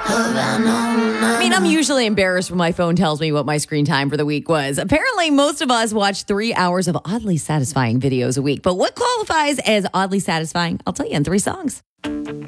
I mean, I'm usually embarrassed when my phone tells me what my screen time for the week was. Apparently, most of us watch 3 hours of oddly satisfying videos a week. But what qualifies as oddly satisfying? I'll tell you in 3 songs.